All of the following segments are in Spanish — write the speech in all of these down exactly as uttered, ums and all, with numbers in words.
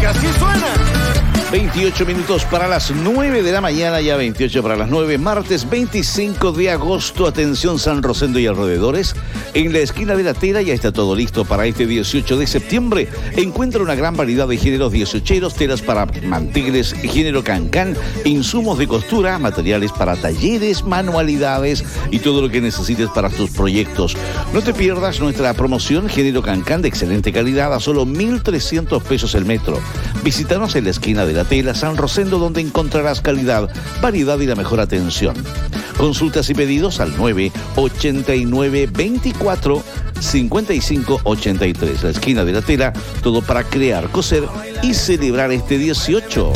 que así suena. veintiocho minutos para las nueve de la mañana, ya veintiocho para las nueve, martes veinticinco de agosto. Atención San Rosendo y alrededores. En la esquina de la tela ya está todo listo para este dieciocho de septiembre. Encuentra una gran variedad de géneros dieciocheros, telas para manteles, género cancán, insumos de costura, materiales para talleres, manualidades y todo lo que necesites para tus proyectos. No te pierdas nuestra promoción género cancán de excelente calidad a solo mil trescientos pesos el metro. Visítanos en la esquina de la tela San Rosendo, donde encontrarás calidad, variedad y la mejor atención. Consultas y pedidos al nueve ochenta y nueve veinticuatro cincuenta y cinco ochenta y tres. La esquina de la tela, todo para crear, coser y celebrar este dieciocho.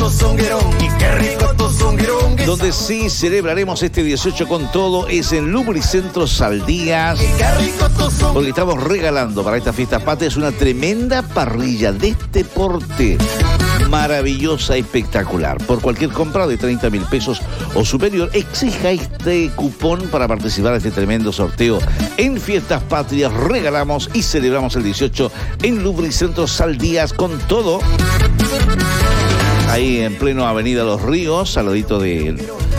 Donde sí celebraremos este dieciocho con todo es en Lubricentro Saldías, porque estamos regalando para esta fiesta patrias una tremenda parrilla de este porte. Maravillosa, espectacular. Por cualquier compra de treinta mil pesos o superior, exija este cupón para participar de este tremendo sorteo. En Fiestas Patrias regalamos y celebramos el dieciocho en Lubricentro Saldías con todo. Ahí en pleno Avenida Los Ríos, al ladito de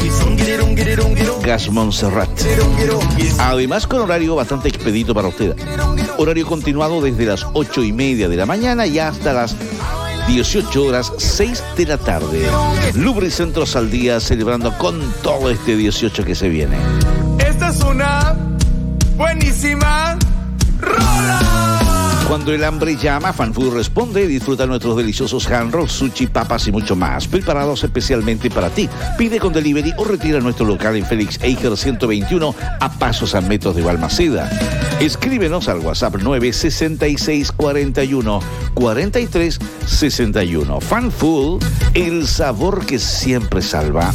Gas Montserrat. Además, con horario bastante expedito para usted. Horario continuado desde las ocho y media de la mañana y hasta las dieciocho horas, seis de la tarde. Lubricentro Saldías celebrando con todo este dieciocho que se viene. Esta es una buenísima rola. Cuando el hambre llama, Fanfood responde. Disfruta nuestros deliciosos hand rolls, sushi, papas y mucho más, preparados especialmente para ti. Pide con delivery o retira nuestro local en Félix Eiger ciento veintiuno, a pasos a metros de Balmaceda. Escríbenos al WhatsApp nueve sesenta y seis cuarenta y uno cuarenta y tres sesenta y uno. Fanfood, el sabor que siempre salva.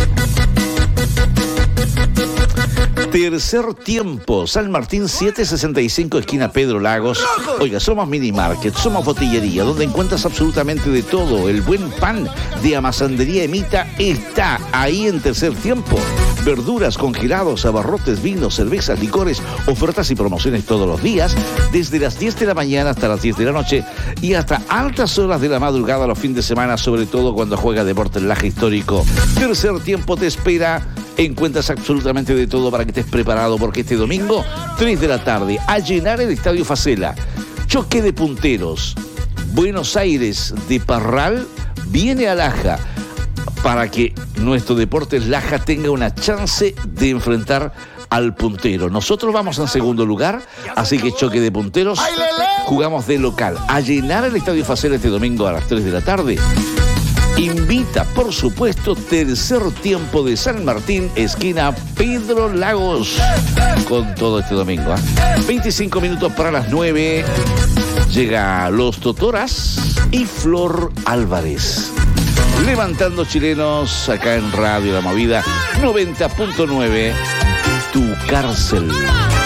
Tercer tiempo, San Martín setecientos sesenta y cinco, esquina Pedro Lagos. Oiga, somos mini market, somos botillería, donde encuentras absolutamente de todo. El buen pan de Amasandería Emita está ahí en Tercer Tiempo. Verduras, congelados, abarrotes, vinos, cervezas, licores, ofertas y promociones todos los días, desde las diez de la mañana hasta las diez de la noche y hasta altas horas de la madrugada los fines de semana, sobre todo cuando juega Deportes Laje Histórico. Tercer Tiempo te espera. Encuentras absolutamente de todo para que estés preparado, porque este domingo, tres de la tarde, a llenar el Estadio Facela. Choque de punteros. Buenos Aires de Parral viene a Laja para que nuestro Deportes Laja tenga una chance de enfrentar al puntero. Nosotros vamos en segundo lugar, así que choque de punteros. Jugamos de local. A llenar el Estadio Facela este domingo a las tres de la tarde. Invita, por supuesto, Tercer Tiempo de San Martín, esquina Pedro Lagos, con todo este domingo. ¿eh? veinticinco minutos para las nueve. Llega Los Totoras y Flor Álvarez. Levantando chilenos acá en Radio La Movida noventa punto nueve, Tu Cárcel.